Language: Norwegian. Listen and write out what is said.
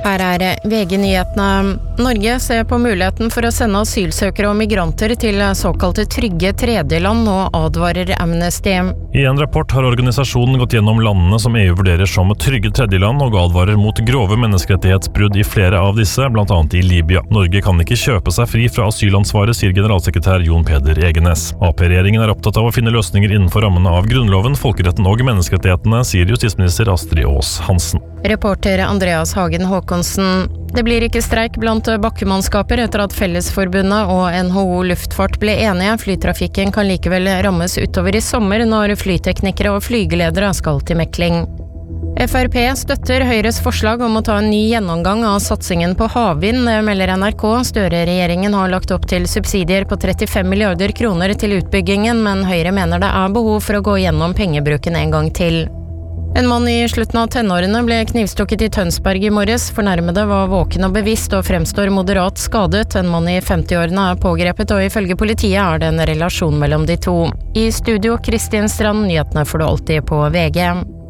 Her VG-nyhetene. Norge ser på muligheten for å sende asylsøkere og migranter til såkalte trygge tredjeland og advarer Amnesty. I en rapport har organisasjonen gått gjennom landene som EU vurderer som trygge tredjeland og advarer mot grove menneskerettighetsbrudd i flere av disse, blant annet i Libya. Norge kan ikke kjøpe seg fri fra asylansvaret, sier generalsekretær Jon Peder Egenes. AP-regjeringen er opptatt av å finne løsninger innenfor rammene av grunnloven, folkeretten og menneskerettighetene, sier justisminister Astrid Aas Hansen. Reporter Andreas Hagen Håkonsen. Det blir ikke streik blant bakkemannskaper etter at Fellesforbundet og NHO Luftfart ble enige. Flytrafikken kan likevel rammes utover i sommer når flyteknikere og flygeledere skal til mekling. FrP støtter Høyres forslag om å ta en ny gjennomgang av satsingen på havvind, melder NRK. Støre-regjeringen har lagt opp til subsidier på 35 milliarder kroner til utbyggingen, men Høyre mener det er behov for å gå gjennom pengebruken en gang til. En mann i slutten av tenårene ble knivstukket i Tønsberg i morges. Fornærmede var våken og bevisst og fremstår moderat skadet. En mann i 50-årene er pågrepet, og ifølge politiet er det en relasjon mellom de to. I studio Kristin Strand, nyhetene får du alltid på VG.